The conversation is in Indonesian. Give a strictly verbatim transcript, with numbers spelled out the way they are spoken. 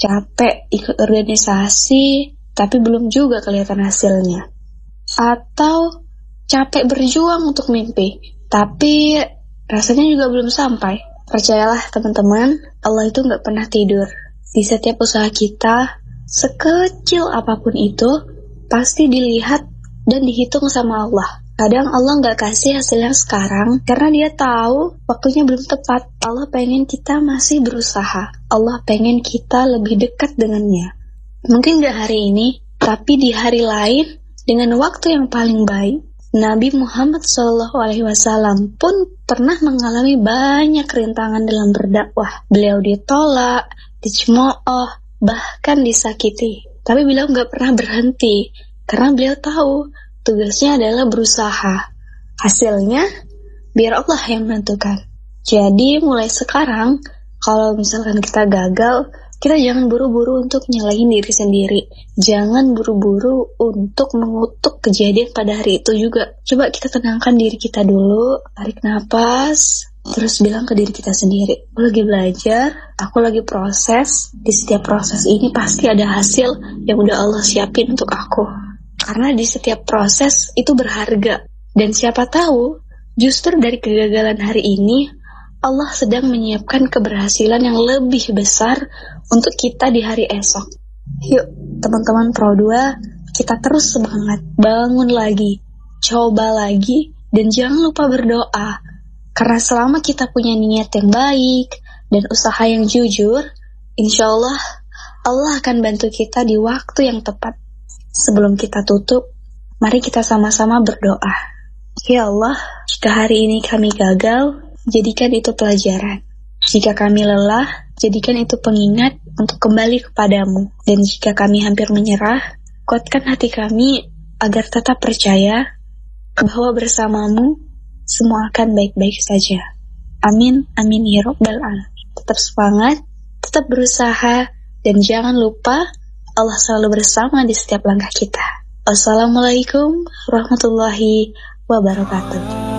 capek ikut organisasi, tapi belum juga kelihatan hasilnya. Atau capek berjuang untuk mimpi, tapi rasanya juga belum sampai. Percayalah teman-teman, Allah itu gak pernah tidur. Di setiap usaha kita, sekecil apapun itu, pasti dilihat dan dihitung sama Allah. Kadang Allah gak kasih hasilnya sekarang, karena dia tahu waktunya belum tepat. Allah pengen kita masih berusaha. Allah pengen kita lebih dekat dengannya. Mungkin gak hari ini, tapi di hari lain, dengan waktu yang paling baik, Nabi Muhammad shallallahu alaihi wasallam pun pernah mengalami banyak rintangan dalam berdakwah. Beliau ditolak, dicemooh, bahkan disakiti. Tapi beliau gak pernah berhenti, karena beliau tahu tugasnya adalah berusaha. Hasilnya, biar Allah yang menentukan. Jadi mulai sekarang, kalau misalkan kita gagal, kita jangan buru-buru untuk nyalahin diri sendiri. Jangan buru-buru untuk mengutuk kejadian pada hari itu juga. Coba kita tenangkan diri kita dulu, tarik nafas, terus bilang ke diri kita sendiri, aku lagi belajar, aku lagi proses. Di setiap proses ini pasti ada hasil yang udah Allah siapin untuk aku. Karena di setiap proses itu berharga. Dan siapa tahu, justru dari kegagalan hari ini, Allah sedang menyiapkan keberhasilan yang lebih besar untuk kita di hari esok. Yuk, teman-teman Pro dua, kita terus semangat, bangun lagi, coba lagi, dan jangan lupa berdoa. Karena selama kita punya niat yang baik dan usaha yang jujur, insya Allah, Allah akan bantu kita di waktu yang tepat. Sebelum kita tutup, mari kita sama-sama berdoa. Ya Allah, jika hari ini kami gagal, jadikan itu pelajaran. Jika kami lelah, jadikan itu pengingat untuk kembali kepadamu. Dan jika kami hampir menyerah, kuatkan hati kami agar tetap percaya bahwa bersamamu semua akan baik-baik saja. Amin, amin ya rabbal alamin. Tetap semangat, tetap berusaha, dan jangan lupa Allah selalu bersama di setiap langkah kita. Wassalamualaikum warahmatullahi wabarakatuh.